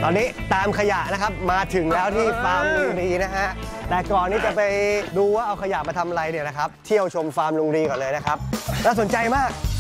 ตอนนี้ตามขยะนะครับมาถึงแล้วที่ฟาร์มลุงรีนะฮะแต่ก่อนที่จะไปดูว่าเอาขยะมาทำอะไรเนี่ยนะครับเที่ยวชมฟาร์มลุงรีก่อนเลยนะครับน่าสนใจมาก